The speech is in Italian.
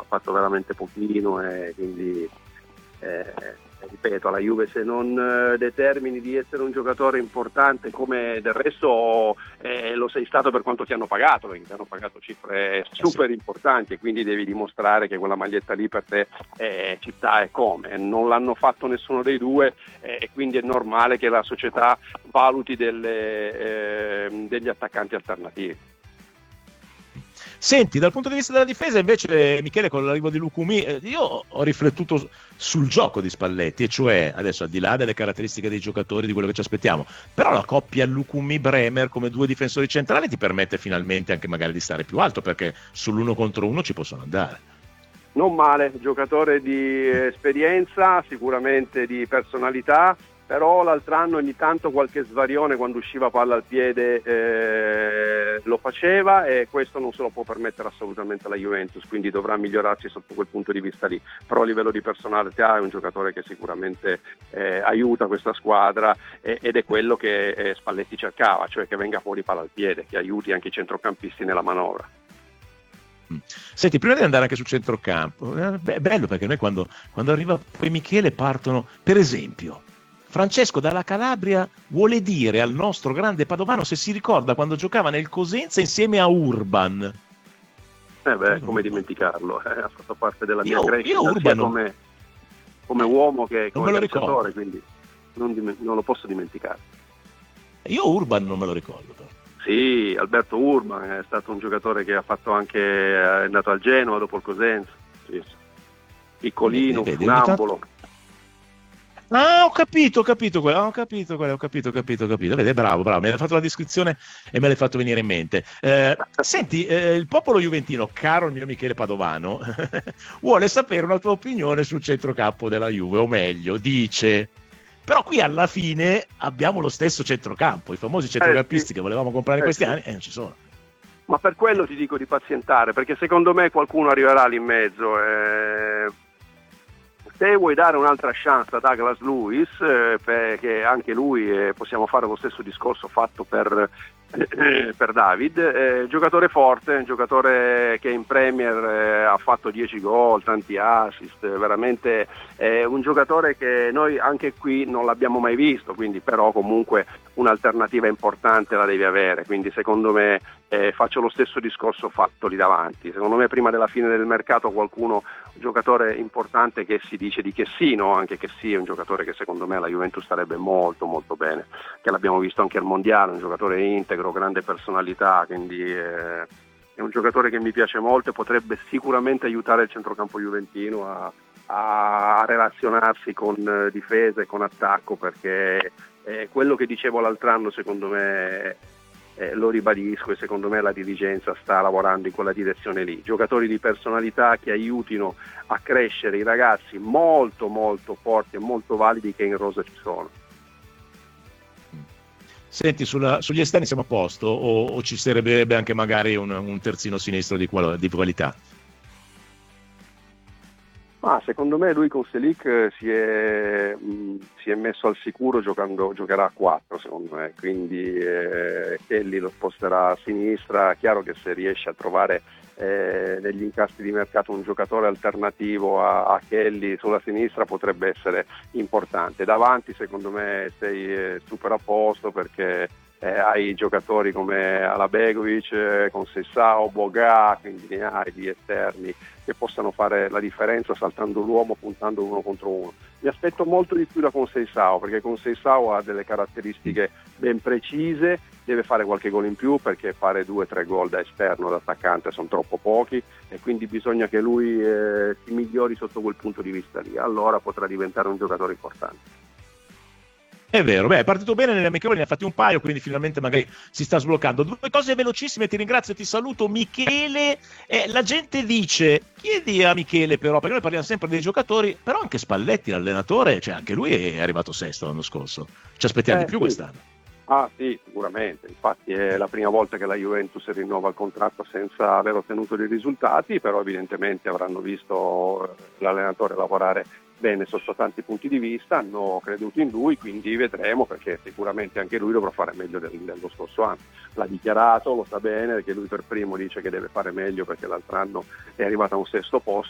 fatto veramente pochino, e quindi ripeto, alla Juve, se non determini di essere un giocatore importante, come del resto lo sei stato per quanto ti hanno pagato, perché ti hanno pagato cifre super importanti, e quindi devi dimostrare che quella maglietta lì per te ci sta e come. Non l'hanno fatto nessuno dei due, e quindi è normale che la società valuti degli attaccanti alternativi. Senti, dal punto di vista della difesa invece, Michele, con l'arrivo di Lukumi, io ho riflettuto sul gioco di Spalletti, e cioè, adesso al di là delle caratteristiche dei giocatori, di quello che ci aspettiamo, però la coppia Lukumi-Bremer come due difensori centrali ti permette finalmente anche magari di stare più alto, perché sull'uno contro uno ci possono andare. Non male, giocatore di esperienza, sicuramente di personalità, però l'altro anno ogni tanto qualche svarione quando usciva palla al piede lo faceva, e questo non se lo può permettere assolutamente la Juventus, quindi dovrà migliorarsi sotto quel punto di vista lì. Però a livello di personalità è un giocatore che sicuramente aiuta questa squadra, ed è quello che Spalletti cercava, cioè che venga fuori palla al piede, che aiuti anche i centrocampisti nella manovra. Senti, prima di andare anche sul centrocampo, è bello perché noi quando arriva poi Michele partono, per esempio, Francesco dalla Calabria vuole dire al nostro grande padovano se si ricorda quando giocava nel Cosenza insieme a Urban. Come dimenticarlo, ha fatto parte della mia crescita, io Urban sia come uomo che come calciatore, quindi non lo posso dimenticare. Io Urban non me lo ricordo però. Sì, Alberto Urban è stato un giocatore che ha fatto anche, è andato al Genoa dopo il Cosenza, sì. Piccolino, funambolo. Ah, ho capito quello. Vedi, bravo, mi hai fatto la descrizione e me l'hai fatto venire in mente. Senti, il popolo juventino, caro il mio Michele Padovano, vuole sapere una tua opinione sul centrocampo della Juve, o meglio, dice: però qui alla fine abbiamo lo stesso centrocampo, i famosi centrocampisti sì, che volevamo comprare questi anni, non ci sono. Ma per quello ti dico di pazientare, perché secondo me qualcuno arriverà lì in mezzo. Se vuoi dare un'altra chance a Douglas Luiz, perché anche lui, possiamo fare lo stesso discorso fatto per David, giocatore forte, un giocatore che in Premier ha fatto 10 gol, tanti assist, veramente un giocatore che noi anche qui non l'abbiamo mai visto, quindi però comunque un'alternativa importante la devi avere, quindi secondo me faccio lo stesso discorso fatto lì davanti. Secondo me prima della fine del mercato qualcuno, un giocatore importante che si dice di Chessino, anche Chessy è un giocatore che secondo me alla Juventus starebbe molto molto bene, che l'abbiamo visto anche al Mondiale, un giocatore integro, grande personalità, quindi è un giocatore che mi piace molto e potrebbe sicuramente aiutare il centrocampo juventino a relazionarsi con difesa e con attacco, perché quello che dicevo l'altro anno secondo me lo ribadisco, e secondo me la dirigenza sta lavorando in quella direzione lì, giocatori di personalità che aiutino a crescere i ragazzi molto molto forti e molto validi che in rosa ci sono. Senti, sugli esterni siamo a posto o ci servirebbe anche magari un terzino sinistro di qualità? Secondo me lui con Selic si è messo al sicuro giocherà a 4 secondo me, quindi Kelly lo sposterà a sinistra. Chiaro che se riesce a trovare negli incastri di mercato un giocatore alternativo a Kelly sulla sinistra potrebbe essere importante. Davanti secondo me sei super a posto, perché hai giocatori come Alabegovic, Conceição, Boga, quindi ne hai di esterni che possano fare la differenza saltando l'uomo, puntando uno contro uno. Mi aspetto molto di più da Conceição, perché Conceição ha delle caratteristiche ben precise, deve fare qualche gol in più, perché fare 2-3 gol da esterno, da attaccante sono troppo pochi, e quindi bisogna che lui si migliori sotto quel punto di vista lì, allora potrà diventare un giocatore importante. È vero, è partito bene nelle amichevoli, ne ha fatti un paio, quindi finalmente magari si sta sbloccando. Due cose velocissime, ti ringrazio, ti saluto Michele. La gente dice, chiedi a Michele però, perché noi parliamo sempre dei giocatori, però anche Spalletti, l'allenatore, cioè anche lui è arrivato sesto l'anno scorso. Ci aspettiamo di più sì. quest'anno. Sì, sicuramente, infatti è la prima volta che la Juventus rinnova il contratto senza aver ottenuto dei risultati, però evidentemente avranno visto l'allenatore lavorare bene sotto tanti punti di vista, hanno creduto in lui, quindi vedremo, perché sicuramente anche lui dovrà fare meglio dello scorso anno. L'ha dichiarato, lo sa bene, perché lui per primo dice che deve fare meglio, perché l'altro anno è arrivato a un sesto posto,